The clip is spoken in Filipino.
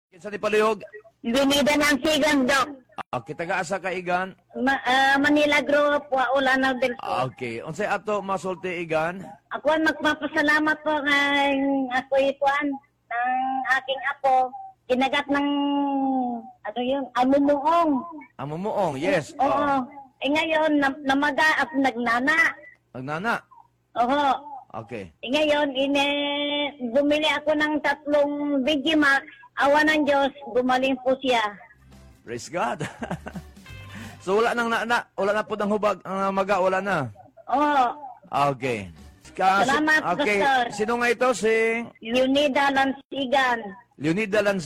Kinsa ni palihog? Binida ng sigang, Dok. Okay, taga-asa ka igan? Manila Group, Waulanaw del Sur. Okay, unsay ato masulti igan? Ako ang magpapasalamat po ng ako ikuan ng aking apo. Kinagat ng, ano yun, amumuong. Amumuong, yes. Oo. Ngayon, namaga at nagnana. Magnana. Oo. Okay. Ngayon, bumili ako ng 3 Vigimax. Awa ng Diyos, gumaling po siya. Praise God. So wala nang wala na po ng hubag ang maga, wala na. Oo. Okay. Salamat, okay. Pastor. Sino nga ito? Si Leonida Lansigan. Leonida